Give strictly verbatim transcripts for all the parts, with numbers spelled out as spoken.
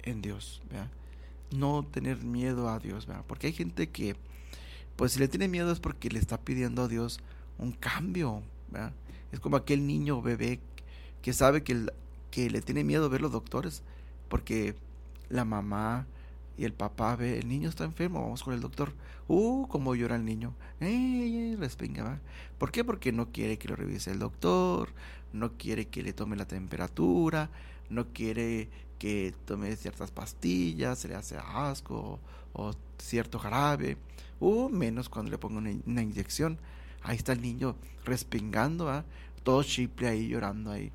en Dios, ¿verdad? No tener miedo a Dios, ¿verdad? Porque hay gente que, pues si le tiene miedo es porque le está pidiendo a Dios un cambio, ¿verdad? Es como aquel niño bebé que sabe que, el- que le tiene miedo ver los doctores, porque la mamá y el papá ve, el niño está enfermo, vamos con el doctor. Uh, como llora el niño. ¡Ey, respinga, va! ¿Por qué? Porque no quiere que lo revise el doctor, no quiere que le tome la temperatura, no quiere que tome ciertas pastillas, se le hace asco o cierto jarabe. Uh, menos cuando le pongo una, una inyección. Ahí está el niño respingando, ¿va? Todo chiple ahí llorando ahí.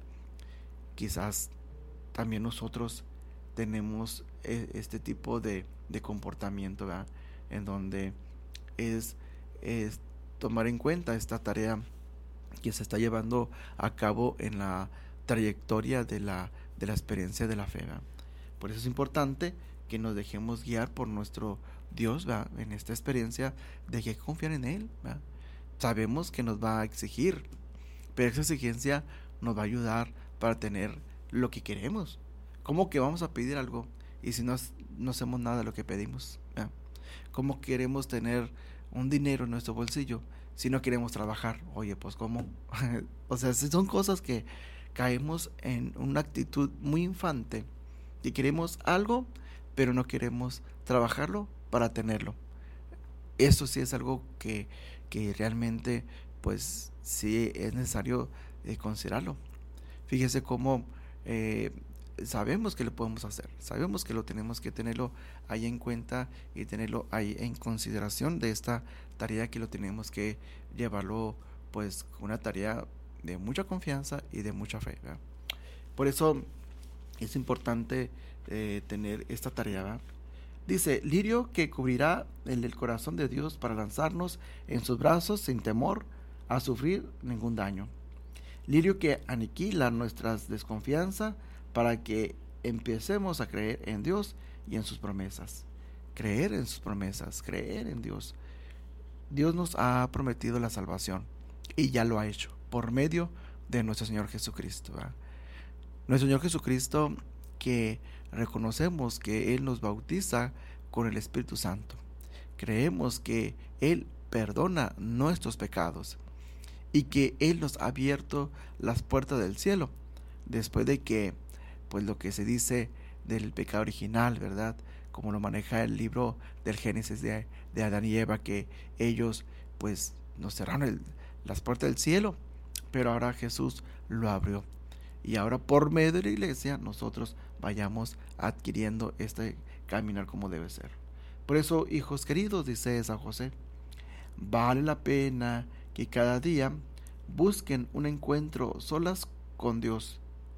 Quizás también nosotros tenemos eh, este tipo de, de comportamiento, ¿verdad? En donde es, es tomar en cuenta esta tarea que se está llevando a cabo en la trayectoria de la, de la experiencia de la fe, ¿verdad? Por eso es importante que nos dejemos guiar por nuestro Dios, ¿verdad? En esta experiencia de que confiar en Él, ¿verdad? Sabemos que nos va a exigir, pero esa exigencia nos va a ayudar para tener lo que queremos. ¿Cómo que vamos a pedir algo y si no, no hacemos nada de lo que pedimos? ¿Eh? ¿Cómo queremos tener un dinero en nuestro bolsillo si no queremos trabajar? Oye, pues ¿cómo? O sea, son cosas que caemos en una actitud muy infante y queremos algo, pero no queremos trabajarlo para tenerlo. Eso sí es algo que, que realmente, pues sí es necesario eh, considerarlo. Fíjese cómo eh, sabemos que lo podemos hacer, sabemos que lo tenemos que tenerlo ahí en cuenta y tenerlo ahí en consideración de esta tarea que lo tenemos que llevarlo, pues una tarea de mucha confianza y de mucha fe, ¿verdad? Por eso es importante eh, tener esta tarea, ¿verdad? Dice, lirio que cubrirá el, el corazón de Dios para lanzarnos en sus brazos sin temor a sufrir ningún daño. Lirio que aniquila nuestra desconfianza para que empecemos a creer en Dios y en sus promesas. Creer en sus promesas, creer en Dios. Dios nos ha prometido la salvación y ya lo ha hecho por medio de nuestro Señor Jesucristo, ¿verdad? Nuestro Señor Jesucristo, que reconocemos que Él nos bautiza con el Espíritu Santo. Creemos que Él perdona nuestros pecados y que Él nos ha abierto las puertas del cielo. Después de que, pues lo que se dice del pecado original, ¿verdad? Como lo maneja el libro del Génesis de, de Adán y Eva, que ellos, pues, nos cerraron el, las puertas del cielo, pero ahora Jesús lo abrió. Y ahora por medio de la iglesia nosotros vayamos adquiriendo este caminar como debe ser. Por eso, hijos queridos, dice San José, vale la pena que cada día busquen un encuentro solas con Dios,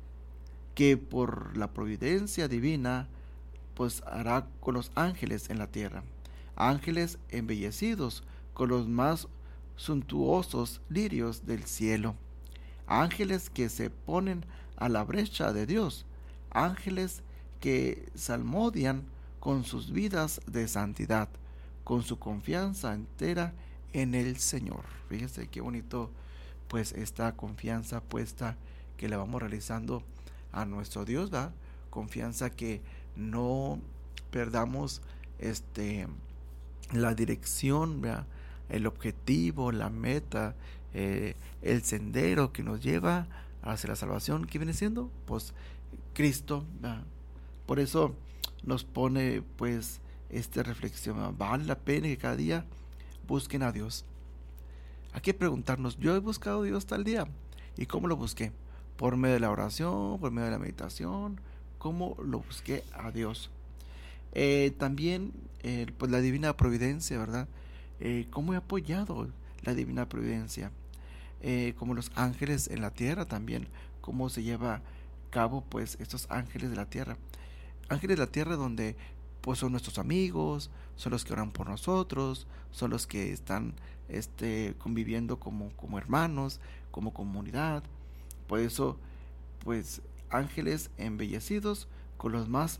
que por la providencia divina pues hará con los ángeles en la tierra, ángeles embellecidos con los más suntuosos lirios del cielo, ángeles que se ponen a la brecha de Dios, ángeles que salmodian con sus vidas de santidad, con su confianza entera en el Señor. Fíjese qué bonito, pues esta confianza puesta que le vamos realizando a nuestro Dios, ¿verdad? Confianza que no perdamos este la dirección, ¿verdad? El objetivo, la meta, eh, el sendero que nos lleva hacia la salvación, que viene siendo pues Cristo, ¿verdad? Por eso nos pone pues esta reflexión, ¿verdad? Vale la pena que cada día busquen a Dios. Hay que preguntarnos, yo he buscado a Dios tal día, ¿y cómo lo busqué? Por medio de la oración, por medio de la meditación, ¿cómo lo busqué a Dios? Eh, también, eh, pues la divina providencia, ¿verdad? Eh, ¿Cómo he apoyado la divina providencia? Eh, como los ángeles en la tierra también, ¿cómo se lleva a cabo, pues, estos ángeles de la tierra? Ángeles de la tierra donde, pues, son nuestros amigos, son los que oran por nosotros, son los que están, este, conviviendo como, como hermanos, como comunidad. Por eso, pues, ángeles embellecidos con los más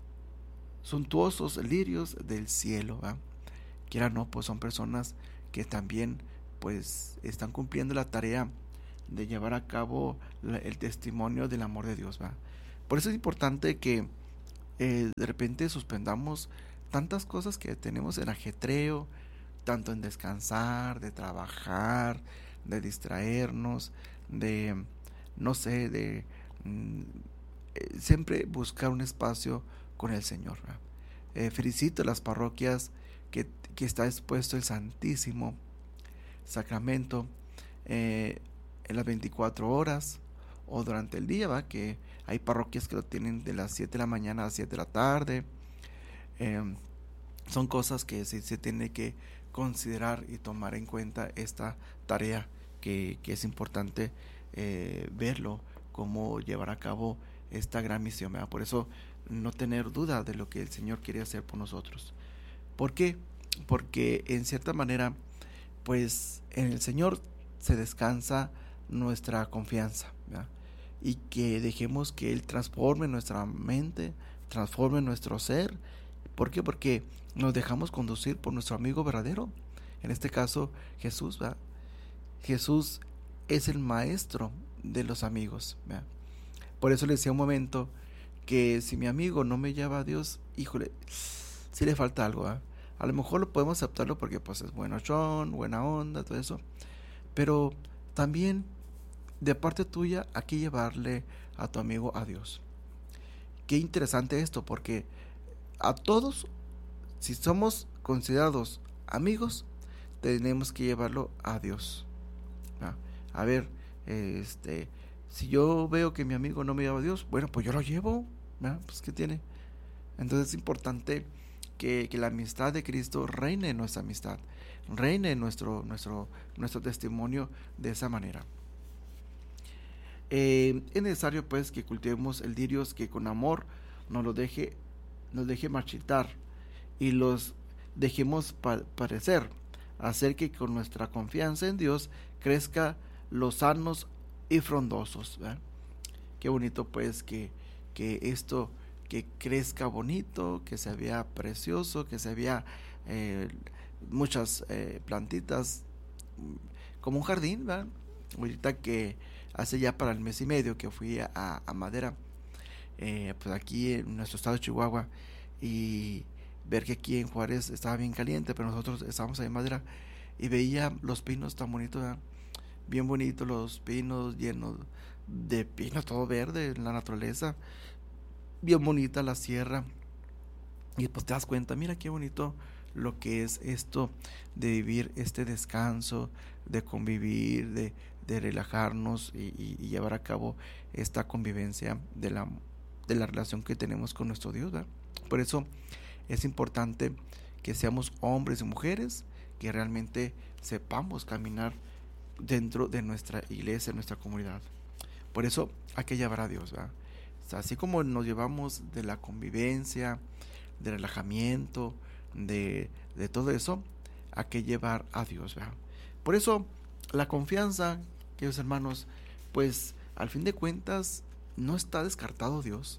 suntuosos lirios del cielo, ¿va? Quiera no, pues son personas que también pues están cumpliendo la tarea de llevar a cabo la, el testimonio del amor de Dios, ¿va? Por eso es importante que eh, de repente suspendamos tantas cosas que tenemos en ajetreo, tanto en descansar, de trabajar, de distraernos, de, no sé, de mm, eh, siempre buscar un espacio con el Señor. Eh, felicito a las parroquias que, que está expuesto el Santísimo Sacramento eh, en las veinticuatro horas o durante el día, ¿va? Que hay parroquias que lo tienen de las siete de la mañana a las siete de la tarde. Eh, son cosas que se, se tiene que considerar y tomar en cuenta esta tarea que, que es importante eh, verlo, cómo llevar a cabo esta gran misión, ¿verdad? Por eso no tener duda de lo que el Señor quiere hacer por nosotros. ¿Por qué? Porque en cierta manera, pues en el Señor se descansa nuestra confianza, ¿verdad? Y que dejemos que Él transforme nuestra mente, transforme nuestro ser. ¿Por qué? Porque nos dejamos conducir por nuestro amigo verdadero, en este caso Jesús, ¿verdad? Jesús es el maestro de los amigos, ¿verdad? Por eso le decía un momento que si mi amigo no me lleva a Dios, híjole, sí le falta algo, ¿verdad? A lo mejor lo podemos aceptarlo porque pues es buenochón, buena onda, todo eso, pero también de parte tuya hay que llevarle a tu amigo a Dios. Qué interesante esto, porque a todos, si somos considerados amigos, tenemos que llevarlo a Dios. ¿Ah? A ver, este, si yo veo que mi amigo no me lleva a Dios, bueno, pues yo lo llevo, ¿ah? Pues ¿qué tiene? Entonces es importante que, que la amistad de Cristo reine en nuestra amistad, reine en nuestro, nuestro, nuestro testimonio de esa manera. Eh, es necesario pues que cultivemos el Dios que con amor nos lo deje, nos deje marchitar y los dejemos pa- parecer, hacer que con nuestra confianza en Dios crezca los sanos y frondosos, ¿verdad? Qué bonito pues que, que esto que crezca bonito, que se vea precioso, que se vea eh, muchas eh, plantitas como un jardín, ¿verdad? Ahorita que hace ya para el mes y medio que fui a, a Madera, eh, pues aquí en nuestro estado de Chihuahua, y ver que aquí en Juárez estaba bien caliente, pero nosotros estábamos ahí en Madera y veía los pinos tan bonitos, ¿verdad? Bien bonitos los pinos, llenos de pinos, todo verde en la naturaleza, bien bonita la sierra, y pues te das cuenta, mira qué bonito lo que es esto de vivir este descanso, de convivir, de, de relajarnos y, y, y llevar a cabo esta convivencia de la, de la relación que tenemos con nuestro Dios, ¿verdad? Por eso es importante que seamos hombres y mujeres que realmente sepamos caminar dentro de nuestra iglesia, nuestra comunidad. Por eso hay que llevar a Dios, ¿verdad? O sea, así como nos llevamos de la convivencia, de relajamiento, de, de todo eso, hay que llevar a Dios, ¿verdad? Por eso la confianza, queridos hermanos, pues al fin de cuentas no está descartado Dios.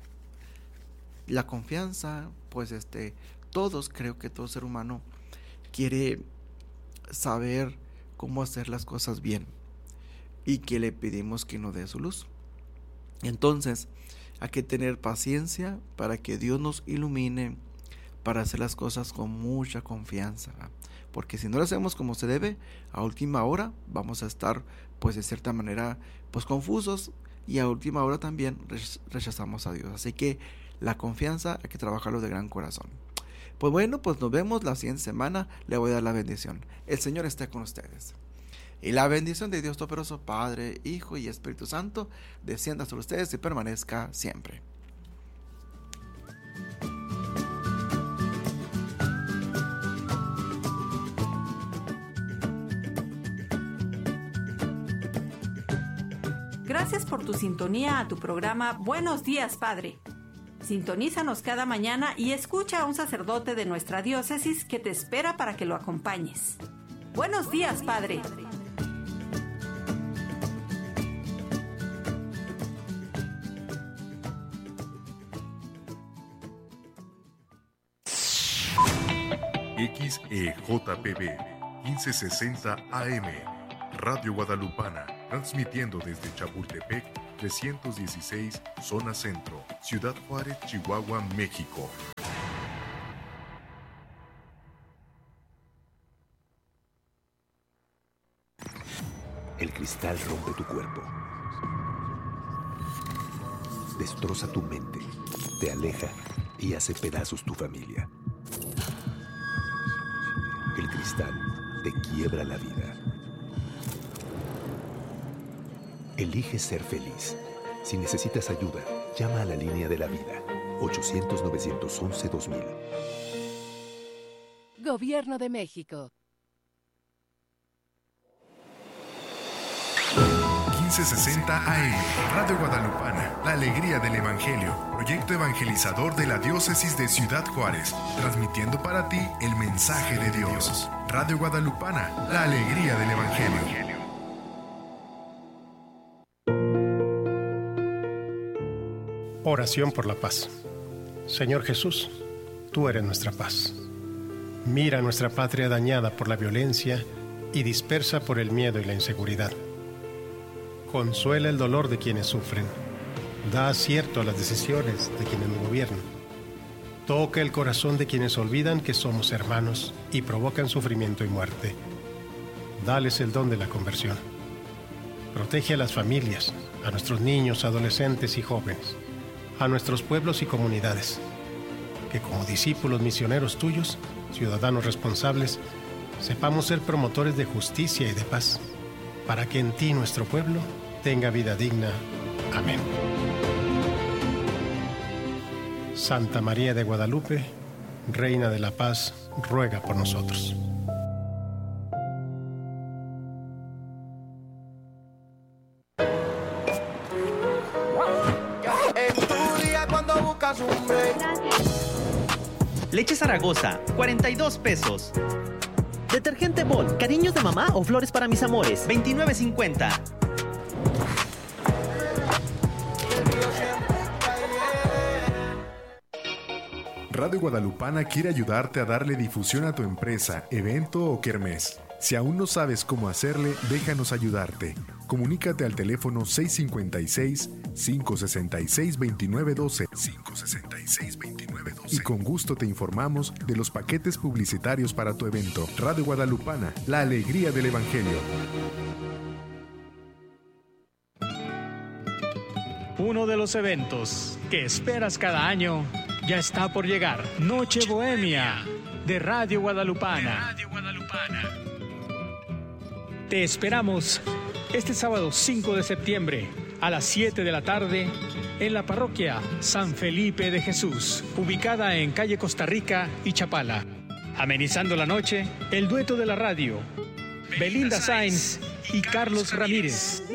La confianza, pues este, todos, creo que todo ser humano quiere saber cómo hacer las cosas bien y que le pedimos que nos dé su luz. Entonces hay que tener paciencia para que Dios nos ilumine para hacer las cosas con mucha confianza, ¿verdad? Porque si no lo hacemos como se debe, a última hora vamos a estar pues de cierta manera pues confusos, y a última hora también rechazamos a Dios. Así que la confianza hay que trabajarlo de gran corazón. Pues bueno, pues nos vemos la siguiente semana. Le voy a dar la bendición. El Señor esté con ustedes. Y la bendición de Dios Todopoderoso, Padre, Hijo y Espíritu Santo, descienda sobre ustedes y permanezca siempre. Gracias por tu sintonía a tu programa Buenos Días, Padre. Sintonízanos cada mañana y escucha a un sacerdote de nuestra diócesis que te espera para que lo acompañes. Buenos días, Padre. X E J P B quince sesenta A M Radio Guadalupana, transmitiendo desde Chapultepec, trescientos dieciséis, Zona Centro, Ciudad Juárez, Chihuahua, México. El cristal rompe tu cuerpo, destroza tu mente, te aleja y hace pedazos tu familia. El cristal te quiebra la vida. Elige ser feliz. Si necesitas ayuda, llama a la línea de la vida, ochocientos, novecientos once, dos mil. Gobierno de México. quince sesenta A M, Radio Guadalupana, la alegría del Evangelio, proyecto evangelizador de la diócesis de Ciudad Juárez, transmitiendo para ti el mensaje de Dios. Radio Guadalupana, la alegría del Evangelio. Oración por la paz. Señor Jesús, tú eres nuestra paz. Mira nuestra patria dañada por la violencia y dispersa por el miedo y la inseguridad. Consuela el dolor de quienes sufren. Da acierto a las decisiones de quienes nos gobiernan. Toca el corazón de quienes olvidan que somos hermanos y provocan sufrimiento y muerte. Dales el don de la conversión. Protege a las familias, a nuestros niños, adolescentes y jóvenes, a nuestros pueblos y comunidades. Que como discípulos misioneros tuyos, ciudadanos responsables, sepamos ser promotores de justicia y de paz, para que en ti nuestro pueblo tenga vida digna. Amén. Santa María de Guadalupe, Reina de la Paz, ruega por nosotros. Leche Zaragoza, cuarenta y dos pesos. Detergente Bol, cariños de mamá o flores para mis amores, veintinueve cincuenta. Radio Guadalupana quiere ayudarte a darle difusión a tu empresa, evento o kermés. Si aún no sabes cómo hacerle, déjanos ayudarte. Comunícate al teléfono seis cinco seis, cinco seis seis, dos nueve uno dos, cinco seis seis, dos nueve uno dos, y con gusto te informamos de los paquetes publicitarios para tu evento. Radio Guadalupana, la alegría del Evangelio. Uno de los eventos que esperas cada año ya está por llegar. Noche Bohemia de Radio Guadalupana. De Radio Guadalupana. Te esperamos este sábado cinco de septiembre a las siete de la tarde en la parroquia San Felipe de Jesús, ubicada en calle Costa Rica y Chapala. Amenizando la noche, el dueto de la radio, Belinda Sainz y Carlos Ramírez.